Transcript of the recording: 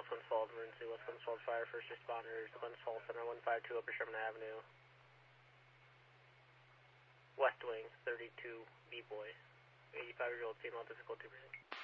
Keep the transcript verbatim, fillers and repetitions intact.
West Glens Falls emergency, West Glens Falls Fire, first responders, Glens Falls Center, one five two Upper Sherman Avenue. West Wing, thirty-two, B-Boy. eighty-five year old female, difficulty breathing.